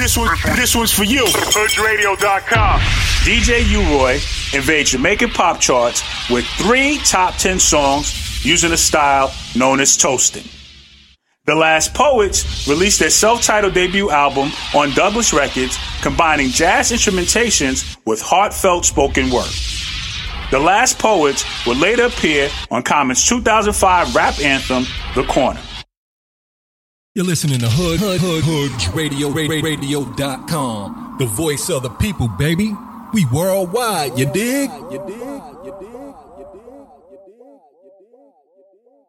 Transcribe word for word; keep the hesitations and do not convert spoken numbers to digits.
This one, this one's for you. Hood Radio dot com. D J U-Roy invades Jamaican pop charts with three top ten songs using a style known as toasting. The Last Poets released their self-titled debut album on Douglas Records, combining jazz instrumentations with heartfelt spoken word. The Last Poets would later appear on Common's two thousand five rap anthem, The Corner. You're listening to Hood, Hood, Hood, Hood Radio, Radio dot com. The voice of the people, baby. We worldwide, you dig? You dig?